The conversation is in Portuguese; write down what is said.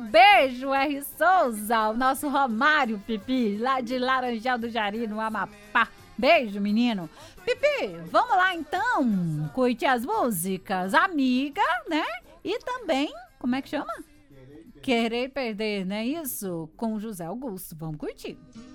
beijo, R. Souza, o nosso Romário Pipi, lá de Laranjal do Jari, no Amapá. Beijo, menino. Pipi, vamos lá então curtir as músicas Amiga, né? E também, como é que chama? Querer Perder, não é isso? Com José Augusto. Vamos curtir.